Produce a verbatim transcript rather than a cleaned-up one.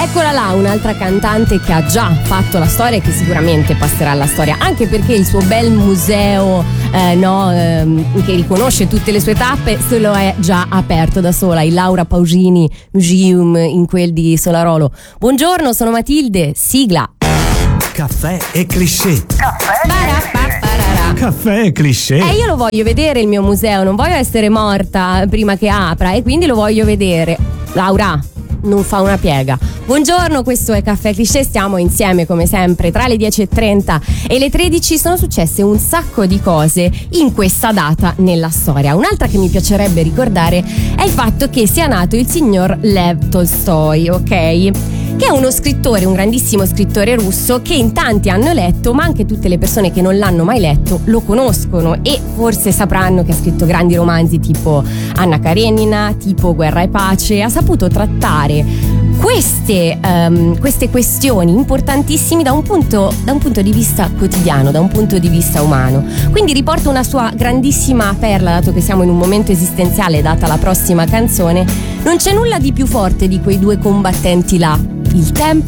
Eccola là, un'altra cantante che ha già fatto la storia e che sicuramente passerà alla storia, anche perché il suo bel museo eh, no, ehm, che riconosce tutte le sue tappe se lo è già aperto da sola, il Laura Pausini Museum in quel di Solarolo. Buongiorno, sono Matilde, sigla. Caffè e cliché. Caffè. Caffè e cliché. Eh, io lo voglio vedere il mio museo, non voglio essere morta prima che apra e quindi lo voglio vedere. Laura, non fa una piega. Buongiorno, questo è Caffè Cliché, stiamo insieme come sempre tra le dieci e trenta e le tredici. Sono successe un sacco di cose in questa data nella storia. Un'altra che mi piacerebbe ricordare è il fatto che sia nato il signor Lev Tolstoi, ok? Che è uno scrittore, un grandissimo scrittore russo che in tanti hanno letto, ma anche tutte le persone che non l'hanno mai letto lo conoscono e forse sapranno che ha scritto grandi romanzi tipo Anna Karenina, tipo Guerra e Pace. Ha saputo trattare queste, um, queste questioni importantissime da un, punto, da un punto di vista quotidiano, da un punto di vista umano. Quindi riporta una sua grandissima perla, dato che siamo in un momento esistenziale, data la prossima canzone. Non c'è nulla di più forte di quei due combattenti là, il tempo